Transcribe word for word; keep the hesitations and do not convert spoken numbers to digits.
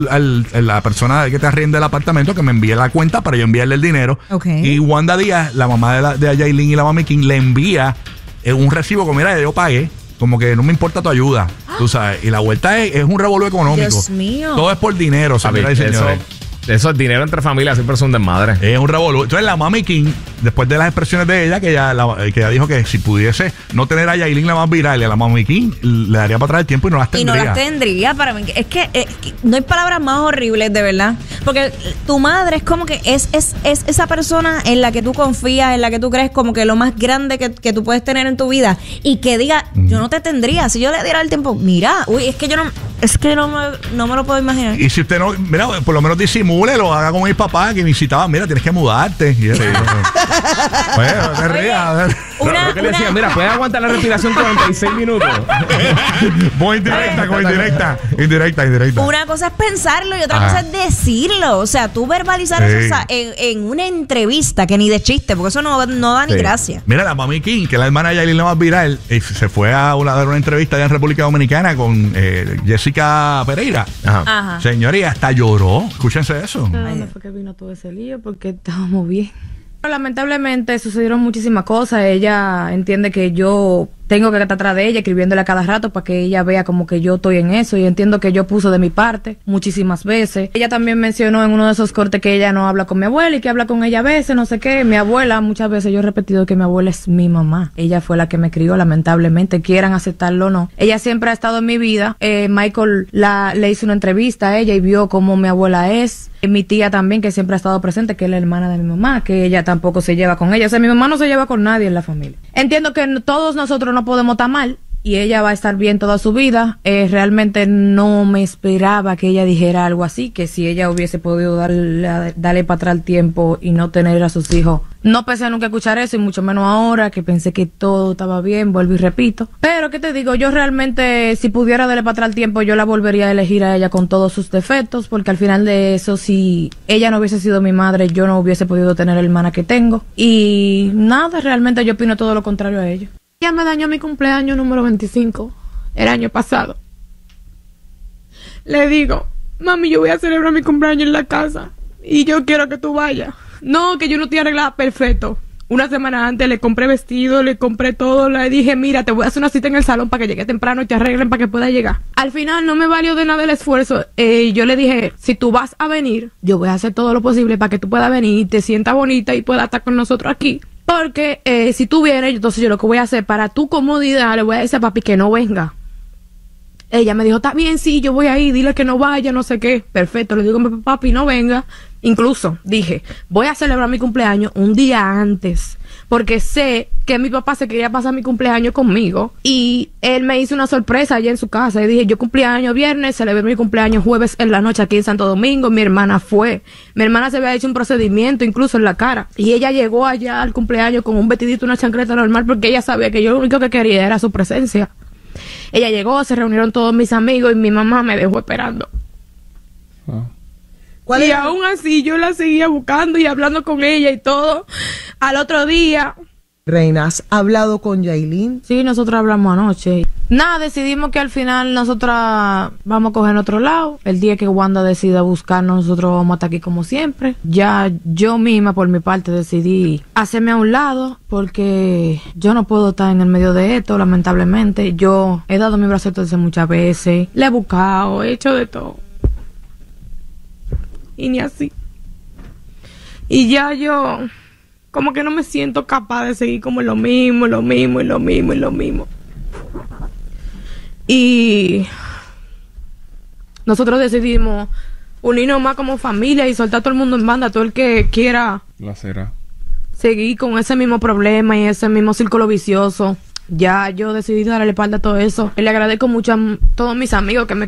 Al, a la persona que te arrienda el apartamento que me envíe la cuenta para yo enviarle el dinero. Okay. Y Wanda Díaz, la mamá de, la, de Yailin y la mami King, le envía eh, un recibo que mira, yo pagué, como que no me importa tu ayuda, tú sabes. Y la vuelta es, es un revolú económico. Dios mío. Todo es por dinero, señoras y señores. Eso es dinero entre familias, siempre es un desmadre. Es un revolú. Entonces la mami King, después de las expresiones de ella, que ella, la, que ella dijo que si pudiese no tener a Yailin la más viral y a la mami King, le daría para atrás el tiempo y no las tendría. Y no las tendría para mí. Es que, es que no hay palabras más horribles, de verdad. Porque tu madre es como que es, es, es esa persona en la que tú confías, en la que tú crees como que lo más grande que, que tú puedes tener en tu vida. Y que diga, mm. yo no te tendría. Si yo le diera el tiempo, mira, uy, es que yo no, es que no me, no me lo puedo imaginar. Y si usted no, mira, por lo menos disimule, lo haga como mis papás que me incitaban, mira, tienes que mudarte. Y eso, bueno, te rías. Una, ¿Qué le decía? Mira, puedes aguantar la respiración cuarenta y seis minutos. Muy indirecta, muy indirecta. Indirecta, indirecta. Una cosa es pensarlo y otra Ajá. cosa es decirlo. O sea, tú verbalizar sí. eso en, en una entrevista que ni de chiste, porque eso no, no da ni sí. gracia. Mira, la mami King, que es la hermana de Yailin la más viral, eh, se fue a una, a una entrevista allá en República Dominicana con eh, Jessica Pereira. Ajá. Ajá. Señoría, hasta lloró. Escúchense eso. ¿De dónde fue que vino todo ese lío? Porque estábamos bien. Lamentablemente sucedieron muchísimas cosas. Ella entiende que yo tengo que estar atrás de ella, escribiéndole a cada rato para que ella vea como que yo estoy en eso, y entiendo que yo puso de mi parte muchísimas veces. Ella también mencionó en uno de esos cortes que ella no habla con mi abuela y que habla con ella a veces, no sé qué. Mi abuela, muchas veces yo he repetido que mi abuela es mi mamá. Ella fue la que me crió, lamentablemente, quieran aceptarlo o no. Ella siempre ha estado en mi vida. Eh, Michael la, le hizo una entrevista a ella y vio cómo mi abuela es. Eh, mi tía también, que siempre ha estado presente, que es la hermana de mi mamá, que ella tampoco se lleva con ella. O sea, mi mamá no se lleva con nadie en la familia. Entiendo que no, todos nosotros no podemos estar mal y ella va a estar bien toda su vida. Eh, realmente no me esperaba que ella dijera algo así, que si ella hubiese podido darle, darle para atrás el tiempo y no tener a sus hijos. No pensé nunca escuchar eso, y mucho menos ahora, que pensé que todo estaba bien, vuelvo y repito. Pero, ¿qué te digo? Yo realmente, si pudiera darle para atrás el tiempo, yo la volvería a elegir a ella con todos sus defectos, porque al final de eso, si ella no hubiese sido mi madre, yo no hubiese podido tener la hermana que tengo. Y nada, realmente yo opino todo lo contrario a ella. Ella me dañó mi cumpleaños número veinticinco, el año pasado. Le digo, mami, yo voy a celebrar mi cumpleaños en la casa y yo quiero que tú vayas. No, que yo no estoy arreglada, perfecto. Una semana antes le compré vestido, le compré todo, le dije, mira, te voy a hacer una cita en el salón para que llegue temprano y te arreglen para que pueda llegar. Al final no me valió de nada el esfuerzo. Eh, yo le dije, si tú vas a venir, yo voy a hacer todo lo posible para que tú puedas venir y te sientas bonita y puedas estar con nosotros aquí. Porque eh, si tú vienes, entonces yo lo que voy a hacer para tu comodidad, le voy a decir a papi que no venga. Ella me dijo, está bien, sí, yo voy ahí, dile que no vaya, no sé qué. Perfecto, le digo a mi papi, no venga. Incluso dije, voy a celebrar mi cumpleaños un día antes, porque sé que mi papá se quería pasar mi cumpleaños conmigo, y él me hizo una sorpresa allá en su casa. Y dije, yo cumpleaños viernes, celebré mi cumpleaños jueves en la noche aquí en Santo Domingo. Mi hermana fue, mi hermana se había hecho un procedimiento incluso en la cara, y ella llegó allá al cumpleaños con un vestidito, una chancleta normal, porque ella sabía que yo lo único que quería era su presencia. Ella llegó, se reunieron todos mis amigos y mi mamá me dejó esperando. Oh. ¿Cuál y aún así yo la seguía buscando y hablando con ella y todo. Al otro día... Reina, ¿has hablado con Yailin? Sí, nosotros hablamos anoche. Nada, decidimos que al final nosotras vamos a coger en otro lado. El día que Wanda decida buscarnos, nosotros vamos a estar aquí como siempre. Ya yo misma, por mi parte, decidí hacerme a un lado, porque yo no puedo estar en el medio de esto, lamentablemente. Yo he dado mi brazo a torcer muchas veces, le he buscado, he hecho de todo. Y ni así. Y ya yo... como que no me siento capaz de seguir como lo mismo, lo mismo, y lo mismo, y lo mismo. Y nosotros decidimos unirnos más como familia y soltar a todo el mundo en banda, todo el que quiera la cera. Seguir con ese mismo problema y ese mismo círculo vicioso. Ya yo decidí darle la espalda a todo eso. Y le agradezco mucho a todos mis amigos que me